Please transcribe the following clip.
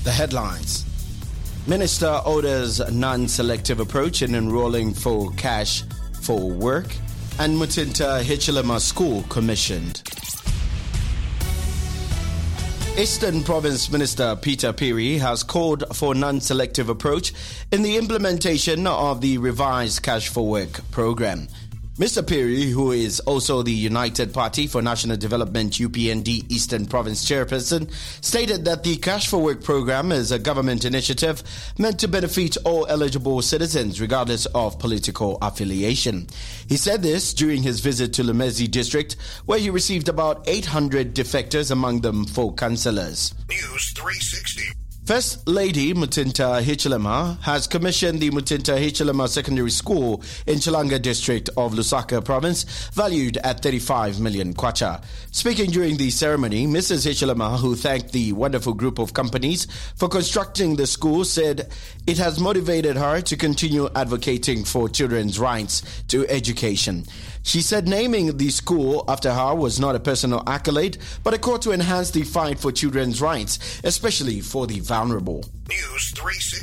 The headlines. Minister orders non-selective approach in enrolling for cash for work, and Mutinta Hichilema School commissioned. Eastern Province Minister Peter Phiri has called for non-selective approach in the implementation of the revised Cash for Work program. Mr. Phiri, who is also the United Party for National Development UPND Eastern Province chairperson, stated that the Cash for Work program is a government initiative meant to benefit all eligible citizens regardless of political affiliation. He said this during his visit to Lemezi district, where he received about 800 defectors, among them 4 councillors. News 360. First Lady Mutinta Hichilema has commissioned the Mutinta Hichilema Secondary School in Chilanga district of Lusaka province, valued at 35 million kwacha. Speaking during the ceremony, Mrs. Hichilema, who thanked the wonderful group of companies for constructing the school, said it has motivated her to continue advocating for children's rights to education. She said naming the school after her was not a personal accolade, but a call to enhance the fight for children's rights, especially for the vulnerable. News 360.